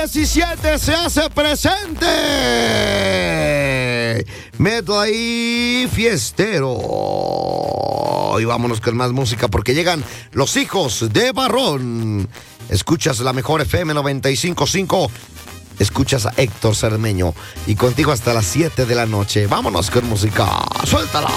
17 se hace presente. Medley fiestero. Y vámonos con más música porque llegan los hijos de Barrón. Escuchas la mejor FM 95.5. Escuchas a Héctor Cermeño. Y contigo hasta las 7 de la noche. Vámonos con música. Suéltala.